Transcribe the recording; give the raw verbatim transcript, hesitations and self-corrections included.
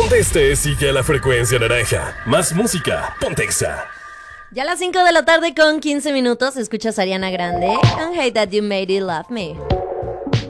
Este sigue a la frecuencia naranja. Más música, ponte Exa. Ya a las cinco de la tarde con quince minutos escuchas a Ariana Grande. Don't hate that you made it love me.